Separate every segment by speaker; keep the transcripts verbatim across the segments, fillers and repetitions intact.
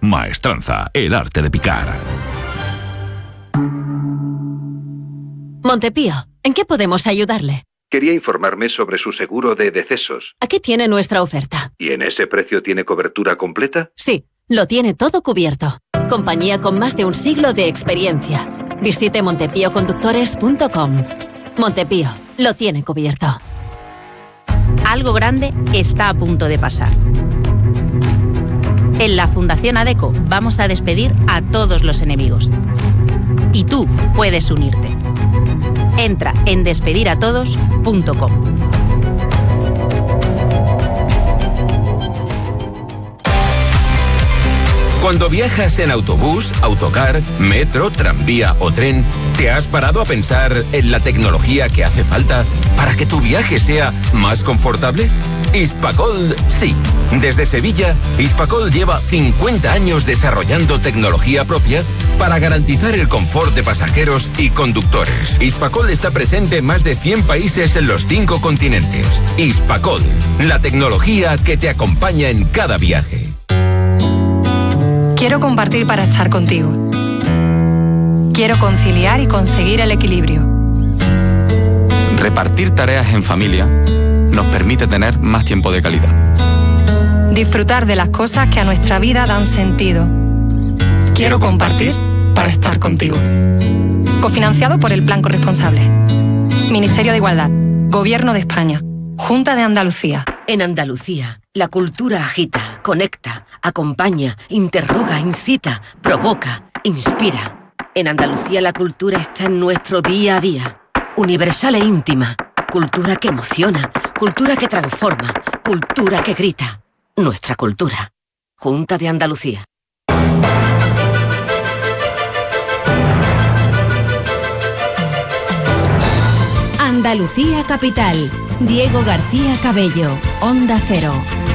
Speaker 1: Maestranza, el arte de picar.
Speaker 2: Montepío, ¿en qué podemos ayudarle?
Speaker 3: Quería informarme sobre su seguro de decesos.
Speaker 2: Aquí tiene nuestra oferta.
Speaker 3: ¿Y en ese precio tiene cobertura completa?
Speaker 2: Sí, lo tiene todo cubierto. Compañía con más de un siglo de experiencia. Visite montepío conductores punto com. Montepío, lo tiene cubierto.
Speaker 4: Algo grande está a punto de pasar. En la Fundación ADECO vamos a despedir a todos los enemigos. Y tú puedes unirte. Entra en despedir a todos punto com.
Speaker 5: Cuando viajas en autobús, autocar, metro, tranvía o tren, ¿te has parado a pensar en la tecnología que hace falta para que tu viaje sea más confortable? Hispacol sí. Desde Sevilla, Hispacol lleva cincuenta años desarrollando tecnología propia para garantizar el confort de pasajeros y conductores. Hispacol está presente en más de cien países en los cinco continentes. Hispacol, la tecnología que te acompaña en cada viaje.
Speaker 6: Quiero compartir para estar contigo. Quiero conciliar y conseguir el equilibrio.
Speaker 7: Repartir tareas en familia nos permite tener más tiempo de calidad.
Speaker 6: Disfrutar de las cosas que a nuestra vida dan sentido. Quiero compartir para estar contigo. Cofinanciado por el Plan Corresponsable. Ministerio de Igualdad. Gobierno de España. Junta de Andalucía.
Speaker 8: En Andalucía, la cultura agita, conecta, acompaña, interroga, incita, provoca, inspira. En Andalucía la cultura está en nuestro día a día. Universal e íntima. Cultura que emociona, cultura que transforma, cultura que grita. Nuestra cultura. Junta de Andalucía.
Speaker 9: Andalucía Capital. Diego García Cabello, Onda Cero.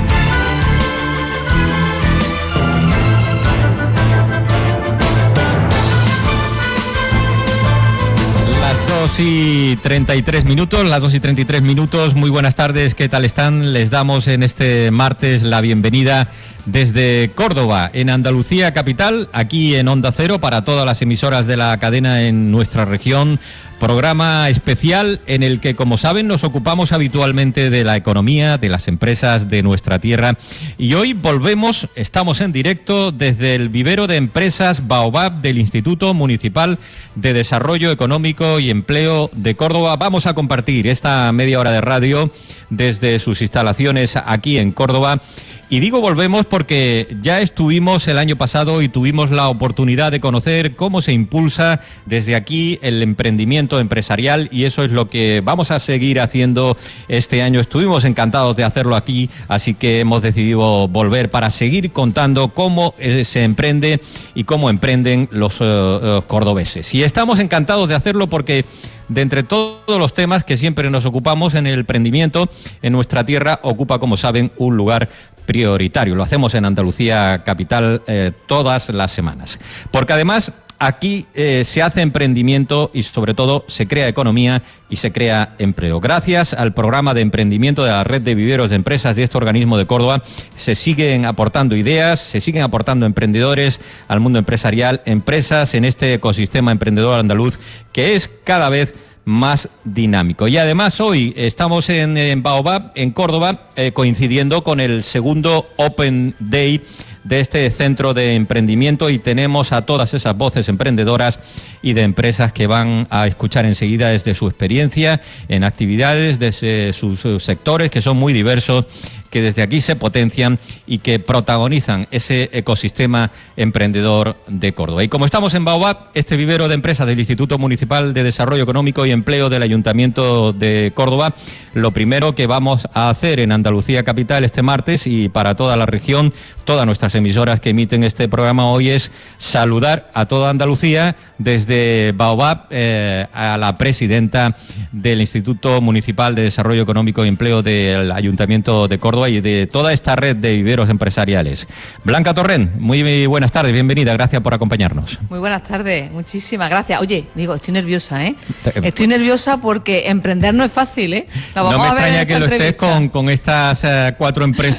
Speaker 10: Las dos y treinta y tres minutos, las dos y treinta y tres minutos, muy buenas tardes, ¿qué tal están? Les damos en este martes la bienvenida desde Córdoba, en Andalucía Capital, aquí en Onda Cero, para todas las emisoras de la cadena en nuestra región. Programa especial en el que, como saben, nos ocupamos habitualmente de la economía, de las empresas de nuestra tierra. Y hoy volvemos, estamos en directo desde el vivero de empresas Baobab del Instituto Municipal de Desarrollo Económico y Empleo de Córdoba. Vamos a compartir esta media hora de radio desde sus instalaciones aquí en Córdoba. Y digo volvemos porque ya estuvimos el año pasado y tuvimos la oportunidad de conocer cómo se impulsa desde aquí el emprendimiento empresarial, y eso es lo que vamos a seguir haciendo este año. Estuvimos encantados de hacerlo aquí, así que hemos decidido volver para seguir contando cómo eh, se emprende y cómo emprenden los eh, cordobeses. Y estamos encantados de hacerlo porque de entre todos los temas que siempre nos ocupamos en el emprendimiento en nuestra tierra, ocupa, como saben, un lugar prioritario. Lo hacemos en Andalucía Capital eh, todas las semanas. Porque además aquí eh, se hace emprendimiento y sobre todo se crea economía y se crea empleo. Gracias al programa de emprendimiento de la red de viveros de empresas de este organismo de Córdoba, se siguen aportando ideas, se siguen aportando emprendedores al mundo empresarial, empresas en este ecosistema emprendedor andaluz que es cada vez más dinámico. Y además hoy estamos en, en Baobab, en Córdoba, eh, coincidiendo con el segundo Open Day de este centro de emprendimiento, y tenemos a todas esas voces emprendedoras y de empresas que van a escuchar enseguida desde su experiencia en actividades, desde sus, sus sectores, que son muy diversos, que desde aquí se potencian y que protagonizan ese ecosistema emprendedor de Córdoba. Y como estamos en Baobab, este vivero de empresas del Instituto Municipal de Desarrollo Económico y Empleo del Ayuntamiento de Córdoba, lo primero que vamos a hacer en Andalucía Capital este martes y para toda la región, todas nuestras emisoras que emiten este programa hoy, es saludar a toda Andalucía desde Baobab, eh, a la presidenta del Instituto Municipal de Desarrollo Económico y Empleo del Ayuntamiento de Córdoba y de toda esta red de viveros empresariales. Blanca Torrent, muy buenas tardes, bienvenida, gracias por acompañarnos.
Speaker 11: Muy buenas tardes, muchísimas gracias. Oye, digo, estoy nerviosa, ¿eh? Estoy nerviosa porque emprender no es fácil, ¿eh?
Speaker 10: No me extraña que lo estés con, con estas uh, cuatro empresas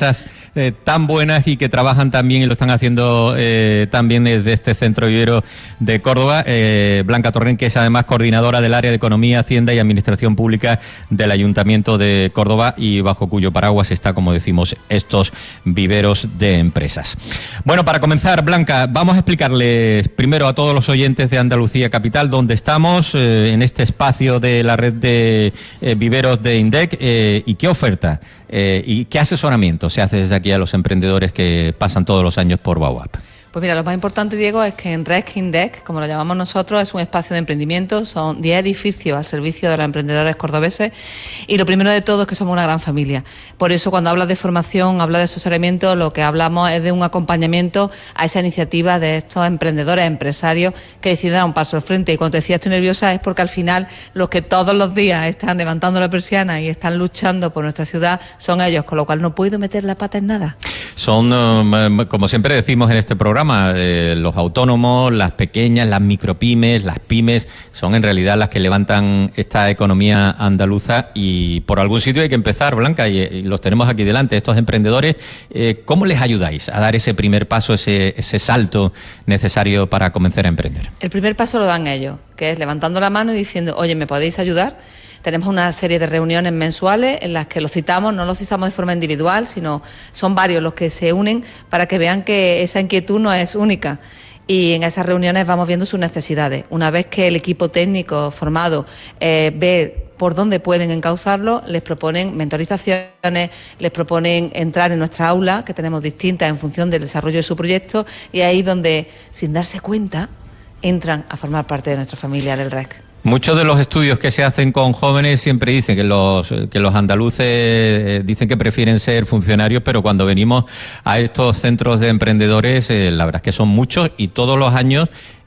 Speaker 10: eh, tan buenas y que trabajan tan bien y lo están haciendo eh, tan bien desde este centro vivero de Córdoba. Eh, Blanca Torrent, que es además coordinadora del área de Economía, Hacienda y Administración Pública del Ayuntamiento de Córdoba y bajo cuyo paraguas está, como decimos, estos viveros de empresas. Bueno, para comenzar, Blanca, vamos a explicarles primero a todos los oyentes de Andalucía Capital dónde estamos eh, en este espacio de la red de eh, viveros de INDEC eh, y qué oferta eh, y qué asesoramiento se hace desde aquí a los emprendedores que pasan todos los años por Bauap.
Speaker 11: Pues mira, lo más importante, Diego, es que en REC INDEC, como lo llamamos nosotros, es un espacio de emprendimiento, son diez edificios al servicio de los emprendedores cordobeses y lo primero de todo es que somos una gran familia. Por eso cuando hablas de formación, hablas de asesoramiento, lo que hablamos es de un acompañamiento a esa iniciativa de estos emprendedores, empresarios que deciden dar un paso al frente. Y cuando te decía estoy nerviosa es porque al final los que todos los días están levantando la persiana y están luchando por nuestra ciudad son ellos, con lo cual no puedo meter la pata en nada.
Speaker 10: Son, um, como siempre decimos en este programa, Eh, los autónomos, las pequeñas, las micropymes, las pymes, son en realidad las que levantan esta economía andaluza y por algún sitio hay que empezar, Blanca, y, y los tenemos aquí delante, estos emprendedores. Eh, ¿Cómo les ayudáis a dar ese primer paso, ese, ese salto necesario para comenzar a emprender?
Speaker 11: El primer paso lo dan ellos, que es levantando la mano y diciendo, oye, ¿me podéis ayudar? Tenemos una serie de reuniones mensuales en las que los citamos, no los citamos de forma individual, sino son varios los que se unen para que vean que esa inquietud no es única. Y en esas reuniones vamos viendo sus necesidades. Una vez que el equipo técnico formado eh, ve por dónde pueden encauzarlo, les proponen mentorizaciones, les proponen entrar en nuestra aula, que tenemos distintas en función del desarrollo de su proyecto, y ahí donde, sin darse cuenta, entran a formar parte de nuestra familia del REC.
Speaker 10: Muchos de los estudios que se hacen con jóvenes siempre dicen que los que los andaluces dicen que prefieren ser funcionarios, pero cuando venimos a estos centros de emprendedores, eh, la verdad es que son muchos y todos los años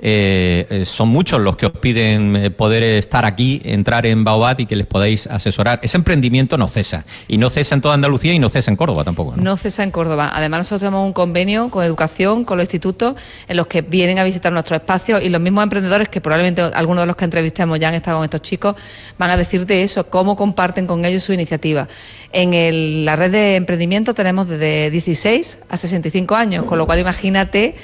Speaker 10: eh, son muchos los que os piden poder estar aquí, entrar en Bauap y que les podáis asesorar. Ese emprendimiento no cesa, y no cesa en toda Andalucía y no cesa en Córdoba tampoco, ¿no?
Speaker 11: No cesa en Córdoba. Además nosotros tenemos un convenio con educación, con los institutos, en los que vienen a visitar nuestros espacios y los mismos emprendedores, que probablemente algunos de los que entrevistemos ya han estado con estos chicos, van a decirte eso, cómo comparten con ellos su iniciativa. En el, la red de emprendimiento tenemos desde dieciséis a sesenta y cinco años, con lo cual imagínate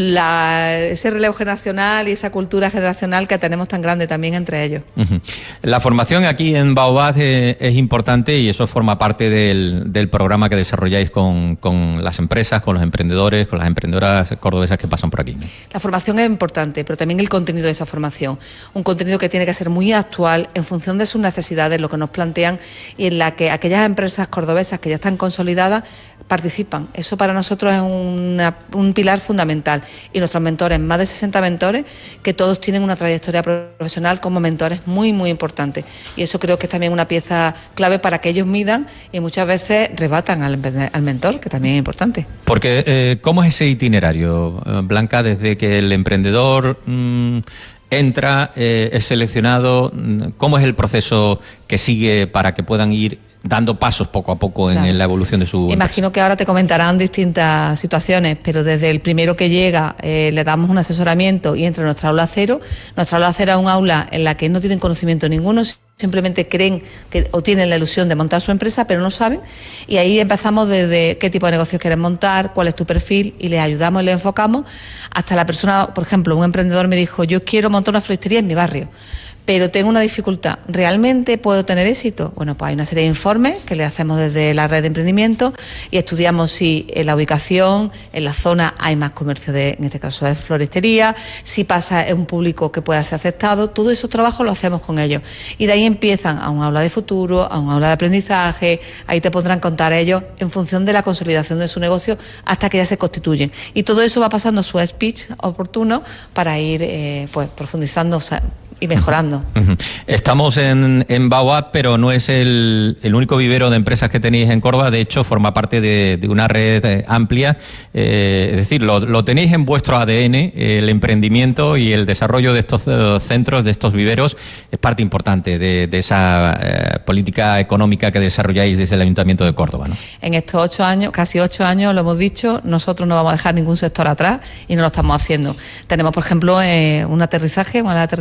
Speaker 11: la, ese relevo generacional y esa cultura generacional que tenemos tan grande también entre ellos.
Speaker 10: Uh-huh. La formación aquí en Bauap es, es importante y eso forma parte del, del programa que desarrolláis con, con las empresas, con los emprendedores, con las emprendedoras cordobesas que pasan por aquí, ¿no?
Speaker 11: La formación es importante, pero también el contenido de esa formación. Un contenido que tiene que ser muy actual en función de sus necesidades, lo que nos plantean, y en la que aquellas empresas cordobesas que ya están consolidadas participan. Eso para nosotros es una, un pilar fundamental. Y nuestros mentores, más de sesenta mentores, que todos tienen una trayectoria profesional como mentores muy, muy importante. Y eso creo que es también una pieza clave para que ellos midan y muchas veces rebatan al, al mentor, que también es importante.
Speaker 10: Porque, eh, ¿cómo es ese itinerario, Blanca, desde que el emprendedor mmm, entra, eh, es seleccionado? ¿Cómo es el proceso que sigue para que puedan ir dando pasos poco a poco en, claro, en la evolución de su
Speaker 11: Imagino
Speaker 10: empresa?
Speaker 11: Que ahora te comentarán distintas situaciones, pero desde el primero que llega eh, le damos un asesoramiento y entra en nuestra aula cero. Nuestra aula cero es un aula en la que no tienen conocimiento ninguno, simplemente creen que o tienen la ilusión de montar su empresa, pero no saben. Y ahí empezamos desde qué tipo de negocios quieres montar, cuál es tu perfil, y les ayudamos y les enfocamos hasta la persona. Por ejemplo, un emprendedor me dijo, yo quiero montar una floristería en mi barrio, pero tengo una dificultad, ¿realmente puedo tener éxito? Bueno, pues hay una serie de informes que le hacemos desde la red de emprendimiento y estudiamos si en la ubicación, en la zona hay más comercio de, en este caso de floristería, si pasa en un público que pueda ser aceptado. Todo esos trabajos lo hacemos con ellos. Y de ahí empiezan a un aula de futuro, a un aula de aprendizaje, ahí te pondrán contar ellos en función de la consolidación de su negocio hasta que ya se constituyen. Y todo eso va pasando su speech oportuno para ir eh, pues profundizando, o sea, y mejorando.
Speaker 10: Uh-huh. Estamos en, en Bauap, pero no es el, el único vivero de empresas que tenéis en Córdoba. De hecho, forma parte de, de una red eh, amplia. Eh, es decir, lo, lo tenéis en vuestro A D N, eh, el emprendimiento y el desarrollo de estos uh, centros, de estos viveros, es parte importante de, de esa eh, política económica que desarrolláis desde el Ayuntamiento de Córdoba, ¿no?
Speaker 11: En estos ocho años, casi ocho años, lo hemos dicho, nosotros no vamos a dejar ningún sector atrás y no lo estamos haciendo. Tenemos, por ejemplo, eh, un aterrizaje, un aterrizaje para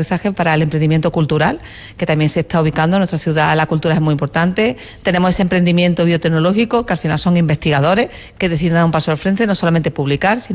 Speaker 11: para el emprendimiento cultural, que también se está ubicando en nuestra ciudad. La cultura es muy importante. Tenemos ese emprendimiento biotecnológico, que al final son investigadores que deciden dar un paso al frente, no solamente publicar, sino